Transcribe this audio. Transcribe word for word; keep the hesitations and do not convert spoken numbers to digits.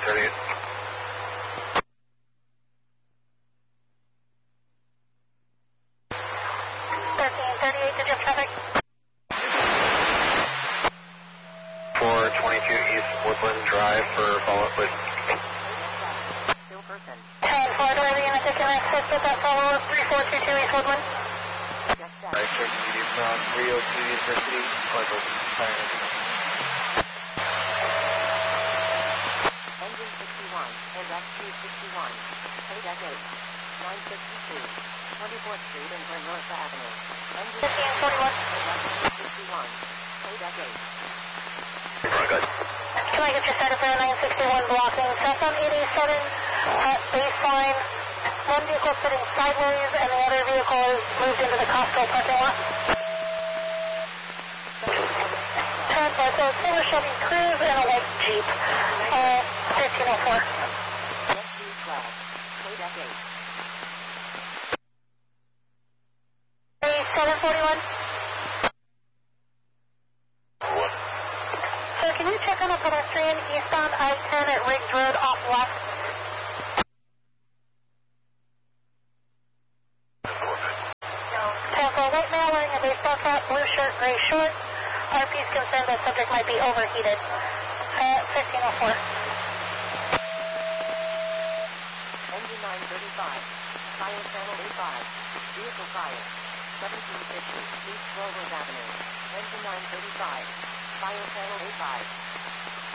thirty-eight. thirteen thirty-eight to Jeff traffic. four twenty-two East Woodland Drive for follow-up, please. ten four, do I have the unit taking access with that follow-up, three four two two East Woodland? Right, check you from three oh two University, Michael, fire engine. Engine sixty-one, and F Q sixty-one, Kodak eight, nine sixty-two, twenty-fourth Street and North Avenue. Engine fifteen forty-one. and F Q sixty-one, Kodak eight. Good. Can I get your setup for nine sixty-one blocking southbound eighty-seven at baseline? One vehicle sitting sideways and the other vehicle is moved into the Costco parking lot. Transport, so silver Chevy Cruze and a white Jeep. Uh, fifteen oh four. F Q twelve, Kodak eight. seven forty-one. What? Sir, can you check on a pedestrian eastbound I ten at Riggs Road off left? Temple, white male wearing a baseball cap, blue shirt, gray short. R P is concerned that subject might be overheated. Uh, fifteen oh four. Engine nine thirty-five, fire channel A five, vehicle fire, seventeen fifty East Groveland Avenue. Engine nine thirty-five, fire channel A five.